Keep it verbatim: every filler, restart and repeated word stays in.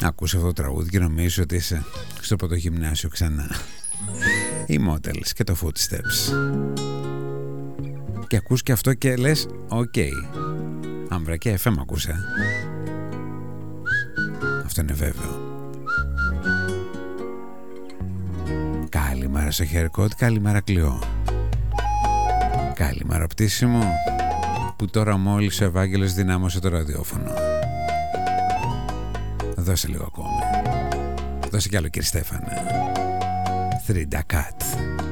Ακούς αυτό το τραγούδι και νομίζεις ότι είσαι στο πρωτογυμνάσιο ξανά. Οι Models και το Footsteps. Και ακούς και αυτό και λες οκ, okay. Αμβρακέ εφ εμ ακούσε. Αυτό είναι βέβαιο. Καλημέρα στο haircut, καλημέρα Κλειό. Καλημέρα πτήσιμο, που τώρα μόλις ο Ευάγγελος δυνάμωσε το ραδιόφωνο. Δώσε λίγο ακόμη. Δώσε κι άλλο κύριε Στέφανε. Θρίντα Κατ.